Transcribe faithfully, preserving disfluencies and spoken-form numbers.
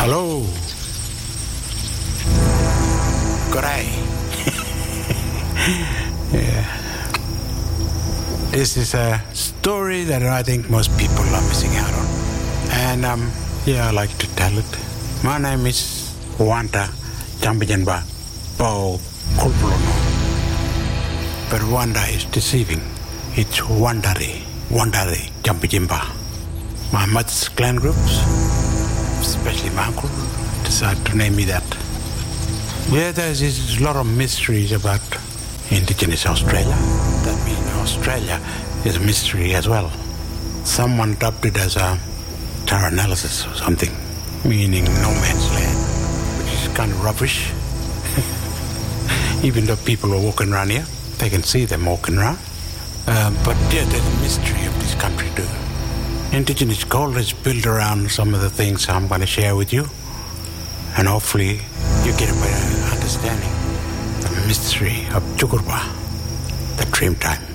Hello. Good day. Yeah. This is a story that I think most people are missing out on. And um, yeah, I like to tell it. My name is Wanda Jambijanba Bo Kulpulono. But Wanda is deceiving. It's Wandari, Wandari Jambijimba. My mother's clan groups, especially my uncle, decided to name me that. Yeah, there's a lot of mysteries about Indigenous Australia. That means Australia is a mystery as well. Someone dubbed it as a terror analysis or something, meaning no man's land, which is kind of rubbish. Even though people are walking around here, they can see them walking around. Uh, but yeah, there's a mystery of this country too. Indigenous culture is built around some of the things I'm going to share with you, and hopefully you get a better understanding of the mystery of Tjukurpa, the dream time.